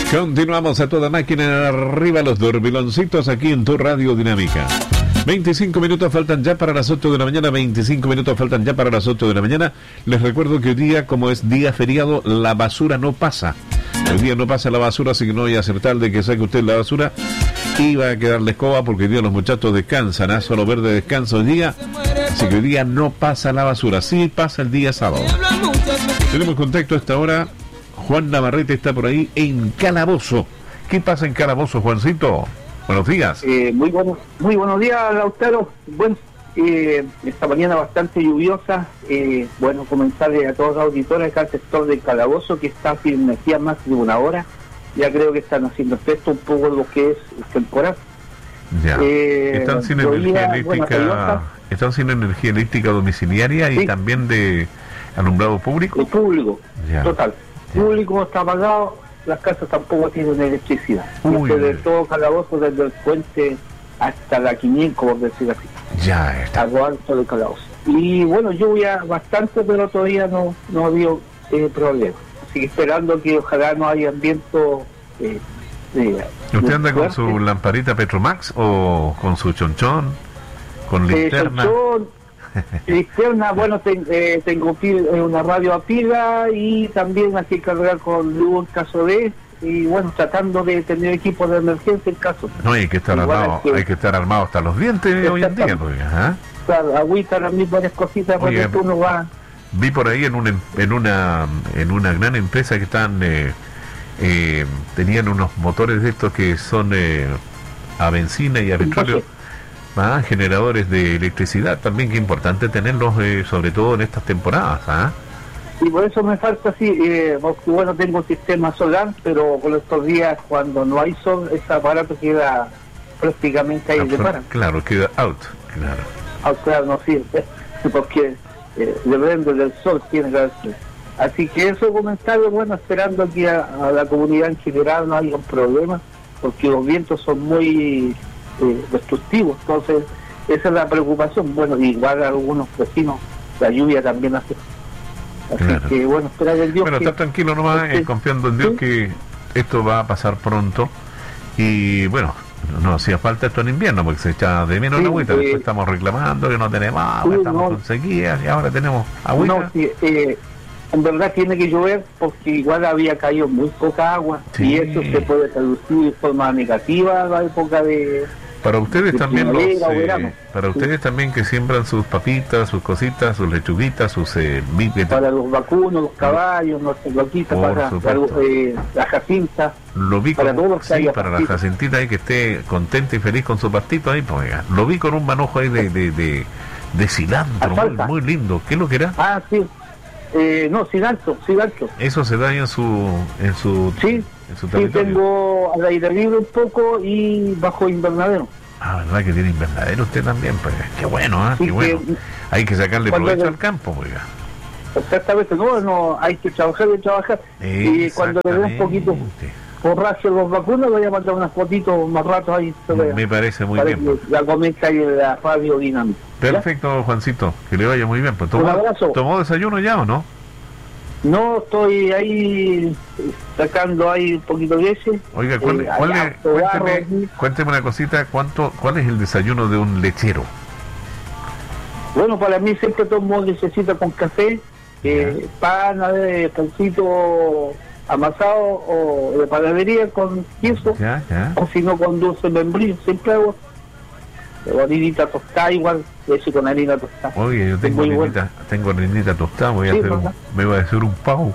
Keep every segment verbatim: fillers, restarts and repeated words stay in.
Continuamos a toda máquina, arriba los dormiloncitos aquí en tu Radio Dinámica. veinticinco minutos faltan ya para las ocho de la mañana, veinticinco minutos faltan ya para las ocho de la mañana. Les recuerdo que hoy día, como es día feriado, la basura no pasa. Hoy día no pasa la basura, así que no voy a acertar de que saque usted la basura y va a quedar la escoba, porque hoy día los muchachos descansan, ¿eh? Solo verde descanso hoy día, así que hoy día no pasa la basura, sí pasa el día sábado. Tenemos contacto a esta hora. Juan Navarrete está por ahí en Calabozo. ¿Qué pasa en Calabozo, Juancito? Buenos días. Eh, muy, bueno, muy buenos días, Lautaro. Bueno, eh, esta mañana bastante lluviosa. Eh, bueno, comenzarle a todos los auditores acá al sector de Calabozo, que está sin energía más de una hora. Ya creo que están haciendo efecto un poco lo que es el temporal. Ya. Eh, están sin energía eléctrica, bueno, están sin energía eléctrica domiciliaria y sí, también de alumbrado público. El público, ya, total. Ya. Público está apagado, las casas tampoco tienen electricidad. Uy, de todo Calabozo, desde el puente hasta la quinientos, por decir así. Ya está. A lo alto de Calabozo. Y bueno, lluvia bastante, pero todavía no, no ha habido eh, problema. Así que esperando que ojalá no haya viento. Eh, eh, ¿Usted anda con su lamparita Petromax o con su chonchón? ¿Con linterna? Eh, chonchón, linterna, bueno, ten, eh, tengo pil, eh, una radio a pila y también hay que cargar con luz en caso de, y bueno, tratando de tener equipo de emergencia en caso. No, hay que estar armado, que, hay que estar armado hasta los dientes hoy en día, pues, ¿eh? Claro, agüita, las mismas cositas, porque Oye, uno va. Vi por ahí en una en una en una gran empresa que están eh, eh, tenían unos motores de estos que son eh, a benzina y a petróleo. Ah, generadores de electricidad también, que es importante tenerlos, eh, sobre todo en estas temporadas. ¿Ah? Y por eso me falta así, eh, porque bueno, tengo un sistema solar, pero con estos días cuando no hay sol, ese aparato queda prácticamente ahí Ah, de para. Claro, queda out, claro. Out, claro, no sirve, porque eh, depende del sol, tiene que hacer. Así que eso comentario, bueno, esperando que a, a la comunidad en general no haya un problema, porque los vientos son muy Eh, destructivos, entonces esa es la preocupación. Bueno, igual a algunos vecinos la lluvia también hace, así claro, que bueno, esperar en Dios. Bueno, que, está tranquilo nomás, este, eh, confiando en Dios, ¿sí?, que esto va a pasar pronto. Y bueno, no hacía falta esto en invierno porque se echaba de menos sí, la agüita. Eh, Después estamos reclamando que no tenemos agua, sí, estamos no, con sequías y ahora tenemos agüita. No, sí, eh, en verdad tiene que llover porque igual había caído muy poca agua, sí, y eso se puede traducir de forma negativa a la época de... Para ustedes de también, los, eh, para sí, ustedes también que siembran sus papitas, sus cositas, sus lechuguitas, sus... Eh, para los vacunos, los caballos, nuestras vaquitas, para, para eh, la jacinta, lo vi para con, todos sí, para la jacintita ahí que esté contenta y feliz con su pastito ahí, pues oiga, lo vi con un manojo ahí de, de, de, de cilantro, muy, muy lindo. ¿Qué es lo que era? Ah, sí. Eh, no, cilantro, cilantro. Eso se da ahí en su, en su, sí, en su territorio. Sí, tengo al aire libre un poco y bajo invernadero. Ah, verdad que tiene invernadero usted también, pues qué bueno, ¿eh? Sí, qué bueno. Que, hay que sacarle provecho al campo, oiga. Exactamente, no, no, hay que trabajar y trabajar. Y cuando le dé un poquito borracho los vacunos, voy a mandar unas fotitos más rato ahí. Me parece muy bien. Pues. La comenta ahí de la radio dinámica. Perfecto, ¿ya? Juancito, que le vaya muy bien. Pues, ¿tomó, un abrazo. ¿Tomó desayuno ya o no? No, estoy ahí sacando ahí un poquito de leche. Oiga, ¿cuál, eh, cuál es, cuénteme, cuénteme una cosita, ¿cuánto, ¿cuál es el desayuno de un lechero? Bueno, para mí siempre tomo lechecita con café, eh, pan, eh, pancito amasado o de panadería con queso, ya, ya. O si no con dulce membrillo, siempre hago harinita tostada igual, leche con harina tostada. Oye, yo tengo harinita, tengo harinita tostada, voy a sí, hacer un, me voy a hacer un pavo.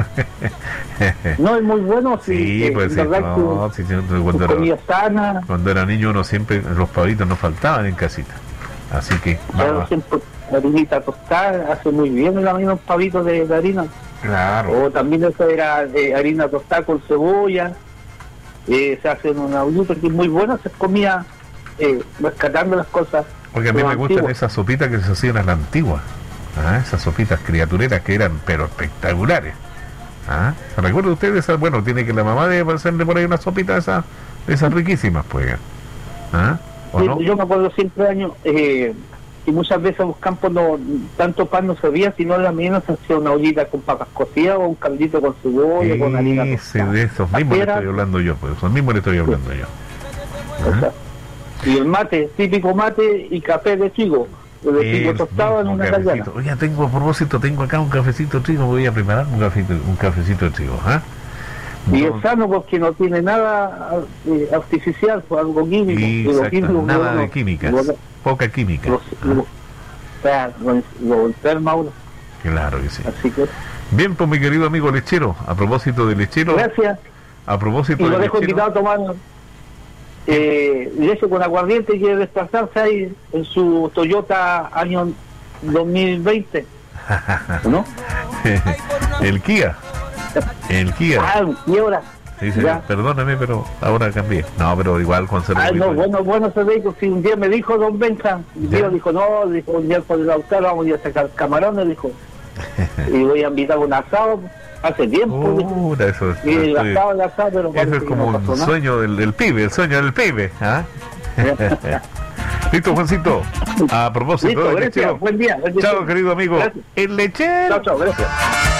No, es muy bueno, sí, sí, pues sí, no, sí, sí, cuando, era, sana. cuando era niño uno siempre, los pavitos no faltaban en casita, así que claro, siempre harinita tostada, hace muy bien el mismo pavito de, de harina. Claro. O también eso era eh, harina tostada con cebolla, eh, se hace en una ollita que es muy buena, se comía eh, rescatando las cosas. Porque a mí me antiguas. Gustan esas sopitas que se hacían a la antigua, ¿ah? Esas sopitas criatureras que eran pero espectaculares. ¿Ah? ¿Recuerda usted esas? Bueno, tiene que la mamá debe hacerle por ahí una sopita de esas, de esas riquísimas, pues. ¿Ah? ¿O sí, no? Yo me acuerdo siempre años, eh, y muchas veces en los campos no, tanto pan no servía, sino en la mañana se hacía una ollita con papas cocidas o un caldito con cebolla, con harina Ese, tostada. de esos mismos le Era- estoy hablando yo, pues, esos mismos le estoy hablando yo. Ajá. Y el mate, típico mate y café de chigo, de chigo El tostado en mismo una cafecito. callana. Oye, tengo a propósito, tengo acá un cafecito de trigo, voy a preparar un cafecito, un cafecito de trigo, ¿ah? Y No- es sano porque no tiene nada eh, artificial, pues algo químico. y Y lo exacto, químico, nada lo- de químicas, lo- poca química. lo- lo- o sea, lo, lo enferma a uno. Claro que sí. Así que, Bien, pues mi querido amigo lechero, a propósito de lechero, gracias. a propósito Y de lo dejo lechero, invitado a tomar eh, leche con aguardiente y quiere desplazarse ahí en su Toyota año dos mil veinte, ¿no? el Kia, el Kia. Ah, y ahora. Sí, sí, ya. perdóname, pero ahora cambié. No, pero igual conservo. Ah, mi no, Toyota. bueno, bueno, ese vehículo, si un día me dijo don Benja, un Ya. día dijo, no, dijo, un día por el autor vamos a ir a sacar camarones, dijo, y voy a invitar a un asado, hace tiempo, dijo, Uh, eso, es- y el estoy- asado, el asado, pero eso parece es que como no pasó un nada. sueño del, del pibe, el sueño del pibe. ¿Ah? Listo, Juancito. A propósito Listo, del gracias, lechero. buen día. buen día. Chao, querido amigo. Gracias. El lechero. Chao, chao, gracias.